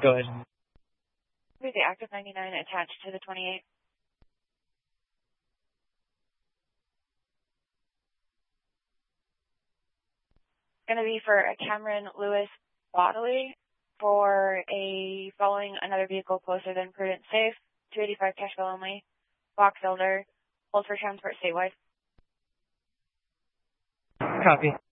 Go ahead. The active 99 attached to the 28. Going to be for a Cameron Lewis Bodley for a following another vehicle closer than Prudent Safe, 285 cash bill only, Box Elder, hold for transport statewide. Copy.